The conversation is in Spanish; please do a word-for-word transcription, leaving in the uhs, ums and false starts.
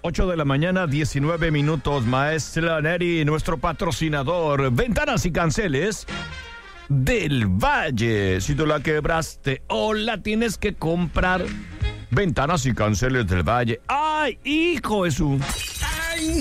ocho de la mañana, diecinueve minutos. Maestra Neri, nuestro patrocinador. Ventanas y Canceles del Valle. Si tú la quebraste o la tienes que comprar. Ventanas y Canceles del Valle. ¡Ay, hijo de su!